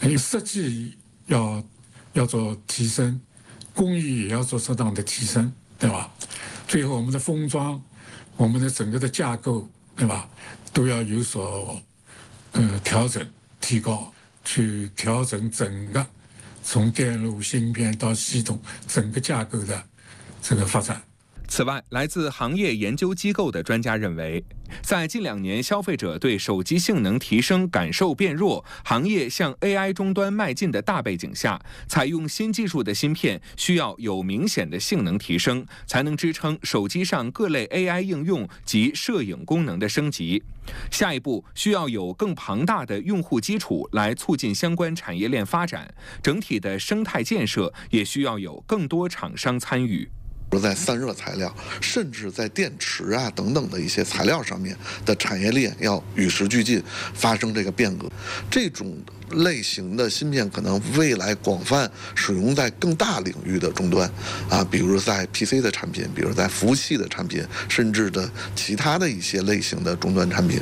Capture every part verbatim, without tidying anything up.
还有设计要要做提升，工艺也要做适当的提升，对吧？最后我们的封装，我们的整个的架构，对吧，都要有所呃调整、提高，去调整整个从电路、芯片到系统整个架构的这个发展。 此外，来自行业研究机构的专家认为，在近两年消费者对手机性能提升感受变弱，行业向 A I 终端迈进的大背景下，采用新技术的芯片需要有明显的性能提升，才能支撑手机上各类 A I 应用及摄影功能的升级。下一步需要有更庞大的用户基础来促进相关产业链发展，整体的生态建设也需要有更多厂商参与。 比如在散热材料，甚至在电池啊等等的一些材料上面的产业链要与时俱进，发生这个变革。这种类型的芯片可能未来广泛使用在更大领域的终端啊，比如在 P C 的产品，比如在服务器的产品，甚至的其他的一些类型的终端产品。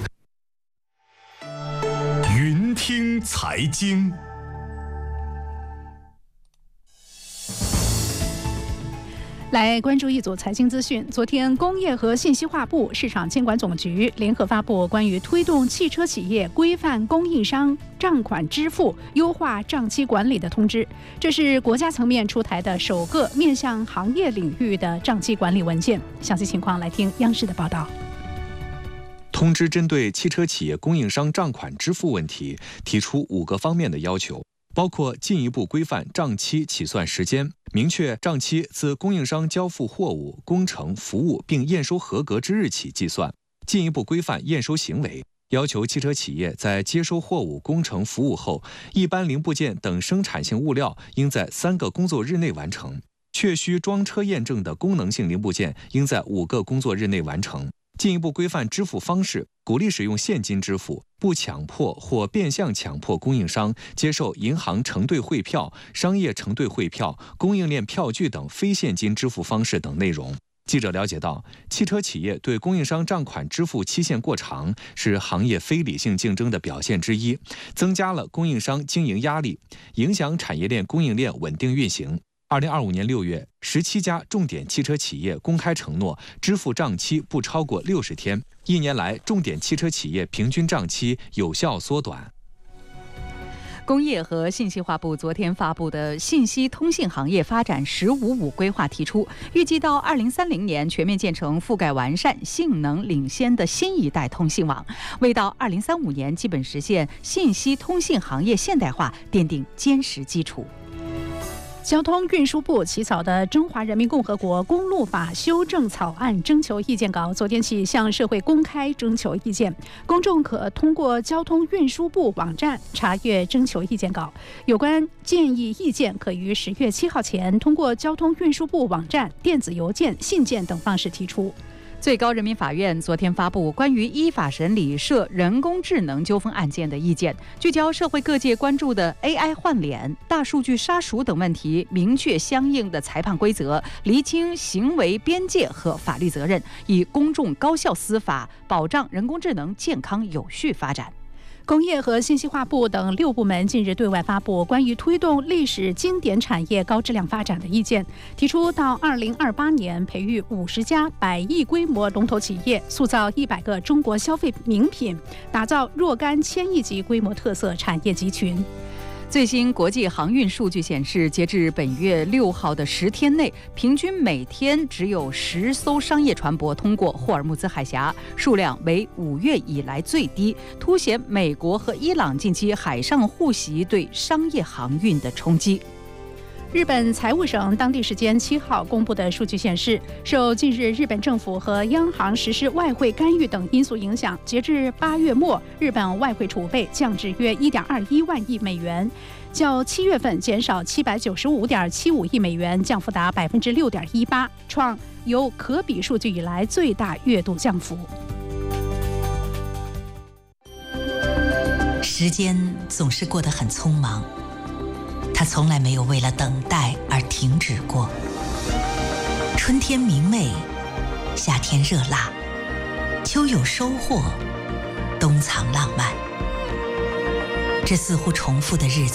云听财经。 来关注一组财经资讯。昨天，工业和信息化部、市场监管总局联合发布关于推动汽车企业规范供应商账款支付、优化账期管理的通知。这是国家层面出台的首个面向行业领域的账期管理文件。详细情况来听央视的报道。 通知针对汽车企业供应商账款支付问题，提出五个方面的要求。包括进一步规范账期起算时间，明确账期自供应商交付货物、工程、服务并验收合格之日起计算；进一步规范验收行为，要求汽车企业在接收货物、工程、服务后，一般零部件等生产性物料应在三个工作日内完成，确需装车验证的功能性零部件应在五个工作日内完成。进一步规范支付方式，鼓励使用现金支付，不强迫或变相强迫供应商接受银行承兑汇票、商业承兑汇票、供应链票据等非现金支付方式等内容。记者了解到，汽车企业对供应商账款支付期限过长是行业非理性竞争的表现之一，增加了供应商经营压力，影响产业链供应链稳定运行。二零二五年六月，十七家重点汽车企业公开承诺支付账期不超过六十天。一年来，重点汽车企业平均账期有效缩短。 工业和信息化部昨天发布的信息通信行业发展“十五五”规划提出，预计到二零三零年全面建成覆盖完善、性能领先的新一代通信网，为到二零三五年基本实现信息通信行业现代化奠定坚实基础。 交通运输部起草的《中华人民共和国公路法》修正草案征求意见稿昨天起向社会公开征求意见，公众可通过交通运输部网站查阅征求意见稿。有关建议意见可于十月七号前通过交通运输部网站、电子邮件、信件等方式提出。 最高人民法院昨天发布关于依法审理涉人工智能纠纷案件的意见，聚焦社会各界关注的 A I 换脸、大数据杀熟等问题，明确相应的裁判规则，厘清行为边界和法律责任，以公众高效司法保障人工智能健康有序发展。 工业和信息化部等六部门近日对外发布关于推动历史经典产业高质量发展的意见，提出到二零二八年培育五十家百亿规模龙头企业，塑造一百个中国消费名品，打造若干千亿级规模特色产业集群。 最新国际航运数据显示，截至本月六号的十天内，平均每天只有十艘商业船舶通过霍尔木兹海峡，数量为五月以来最低，凸显美国和伊朗近期海上互袭对商业航运的冲击。 日本财务省当地时间七号公布的数据显示，受近日日本政府和央行实施外汇干预等因素影响，截至八月末，日本外汇储备降至约一点二一万亿美元，较七月份减少七百九十五点七五亿美元，降幅达百分之六点一八，创有可比数据以来最大月度降幅。 时间总是过得很匆忙。它从来没有为了等待而停止过。春天明媚，夏天热辣，秋有收获，冬藏浪漫。这似乎重复的日子